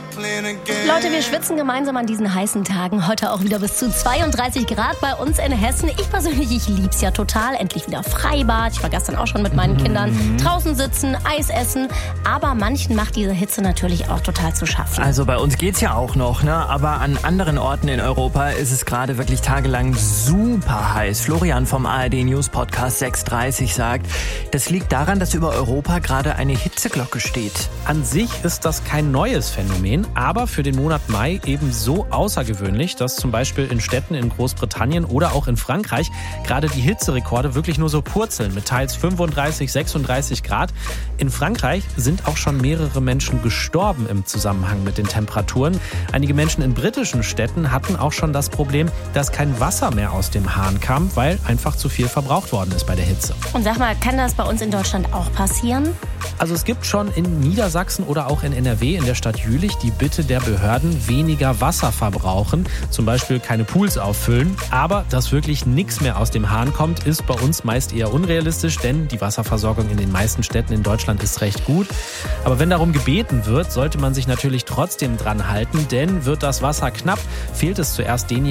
Leute, wir schwitzen gemeinsam an diesen heißen Tagen. Heute auch wieder bis zu 32 Grad bei uns in Hessen. Ich persönlich, ich lieb's ja total. Endlich wieder Freibad. Ich war gestern auch schon mit meinen Kindern draußen sitzen, Eis essen. Aber manchen macht diese Hitze natürlich auch total zu schaffen. Also bei uns geht's ja auch noch, ne? Aber an anderen Orten in Europa ist es gerade wirklich tagelang super heiß. Florian vom ARD News Podcast 630 sagt, das liegt daran, dass über Europa gerade eine Hitzeglocke steht. An sich ist das kein neues Phänomen, aber für den Monat Mai eben so außergewöhnlich, dass zum Beispiel in Städten in Großbritannien oder auch in Frankreich gerade die Hitzerekorde wirklich nur so purzeln mit teils 35, 36 Grad. In Frankreich sind auch schon mehrere Menschen gestorben im Zusammenhang mit den Temperaturen. Einige Menschen in britischen Städten hatten auch schon das Problem, dass kein Wasser mehr aus dem Hahn kam, weil einfach zu viel verbraucht worden ist bei der Hitze. Und sag mal, kann das bei uns in Deutschland auch passieren? Also es gibt schon in Niedersachsen oder auch in NRW in der Stadt Jülich die Bitte der Behörden, weniger Wasser verbrauchen, zum Beispiel keine Pools auffüllen. Aber dass wirklich nichts mehr aus dem Hahn kommt, ist bei uns meist eher unrealistisch, denn die Wasserversorgung in den meisten Städten in Deutschland ist recht gut. Aber wenn darum gebeten wird, sollte man sich natürlich trotzdem dran halten, denn wird das Wasser knapp, fehlt es zuerst denjenigen,